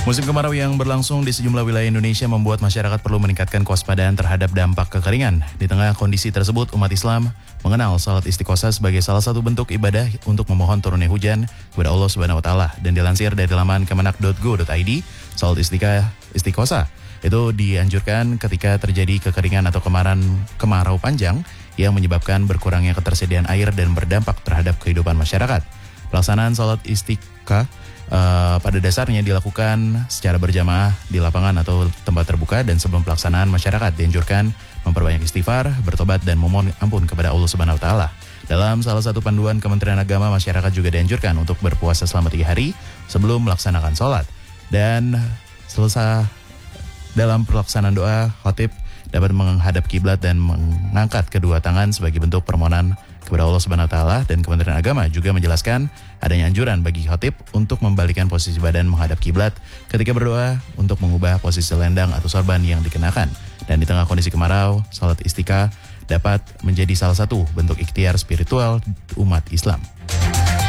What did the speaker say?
Musim kemarau yang berlangsung di sejumlah wilayah Indonesia membuat masyarakat perlu meningkatkan kewaspadaan terhadap dampak kekeringan. Di tengah kondisi tersebut, umat Islam mengenal salat istiqosah sebagai salah satu bentuk ibadah untuk memohon turunnya hujan kepada Allah Subhanahu wa taala. Dan dilansir dari laman kemenak.go.id, salat istiqosah itu dianjurkan ketika terjadi kekeringan atau kemarau panjang yang menyebabkan berkurangnya ketersediaan air dan berdampak terhadap kehidupan masyarakat. Pelaksanaan salat istiqosah pada dasarnya dilakukan secara berjamaah di lapangan atau tempat terbuka, dan sebelum pelaksanaan masyarakat dianjurkan memperbanyak istighfar, bertobat dan memohon ampun kepada Allah Subhanahu wa taala. Dalam salah satu panduan Kementerian Agama, masyarakat juga dianjurkan untuk berpuasa selama 3 hari sebelum melaksanakan sholat. Dan selesai dalam pelaksanaan doa, khatib dapat menghadap kiblat dan mengangkat kedua tangan sebagai bentuk permohonan kepada Allah Subhanahu wa taala. Dan Kementerian Agama juga menjelaskan adanya anjuran bagi khatib untuk membalikkan posisi badan menghadap kiblat ketika berdoa untuk mengubah posisi selendang atau sorban yang dikenakan. Dan di tengah kondisi kemarau, salat istiqosah dapat menjadi salah satu bentuk ikhtiar spiritual umat Islam.